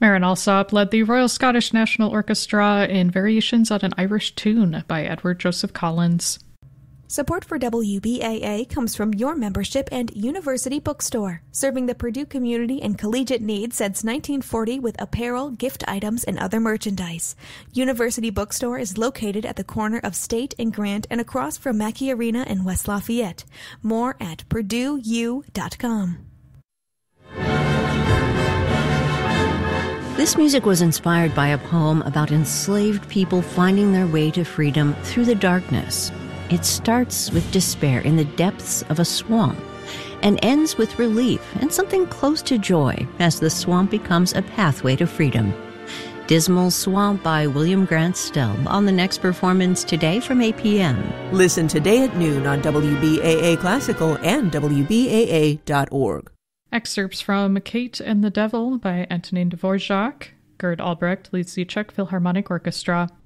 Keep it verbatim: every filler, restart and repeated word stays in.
Marin Alsop led the Royal Scottish National Orchestra in variations on an Irish tune by Edward Joseph Collins. Support for W B A A comes from your membership and University Bookstore, serving the Purdue community and collegiate needs since nineteen forty with apparel, gift items, and other merchandise. University Bookstore is located at the corner of State and Grant and across from Mackey Arena in West Lafayette. More at purdue u dot com. This music was inspired by a poem about enslaved people finding their way to freedom through the darkness. It starts with despair in the depths of a swamp and ends with relief and something close to joy as the swamp becomes a pathway to freedom. Dismal Swamp by William Grant Still on the next performance today from eight p.m. Listen today at noon on W B A A Classical and W B A A dot org. Excerpts from Kate and the Devil by Antonin Dvorak. Gerd Albrecht leads the Czech Philharmonic Orchestra.